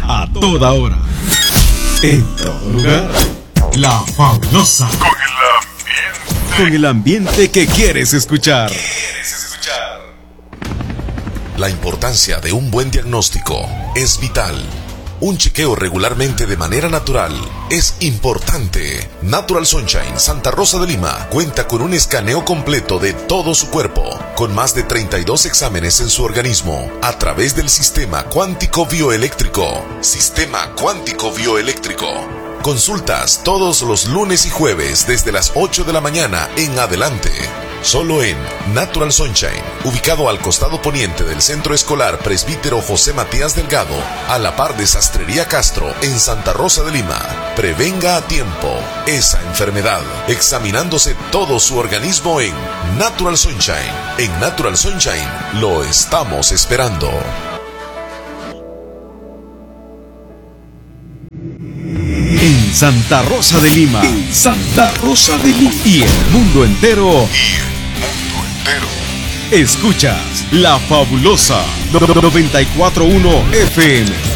a toda hora, en todo lugar. La Fabulosa. Con el ambiente que quieres escuchar. La importancia de un buen diagnóstico es vital. Un chequeo regularmente de manera natural es importante. Natural Sunshine Santa Rosa de Lima cuenta con un escaneo completo de todo su cuerpo, con más de 32 exámenes en su organismo, a través del sistema cuántico bioeléctrico. Sistema cuántico bioeléctrico. Consultas todos los lunes y jueves desde las 8 de la mañana en adelante. Solo en Natural Sunshine, ubicado al costado poniente del Centro Escolar Presbítero José Matías Delgado, a la par de Sastrería Castro en Santa Rosa de Lima. Prevenga a tiempo esa enfermedad, examinándose todo su organismo en Natural Sunshine. En Natural Sunshine lo estamos esperando. En Santa Rosa de Lima. En Santa Rosa de Lima. Y el mundo entero. Escuchas La Fabulosa 94.1 FM.